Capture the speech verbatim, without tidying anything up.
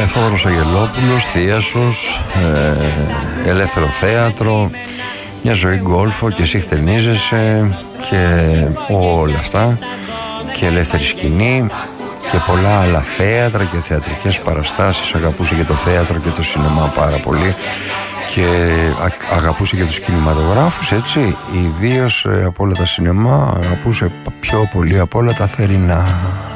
Θόδωρος Αγγελόπουλος, Θίασος, ε, ελεύθερο θέατρο, μια ζωή γκόλφο και εσύ χτενίζεσαι και όλα αυτά, και ελεύθερη σκηνή και πολλά άλλα θέατρα και θεατρικές παραστάσεις. Αγαπούσε και το θέατρο και το σινεμά πάρα πολύ και αγαπούσε και τους κινηματογράφους, έτσι, ιδίως από όλα τα σινεμά αγαπούσε πιο πολύ από όλα τα θερινά.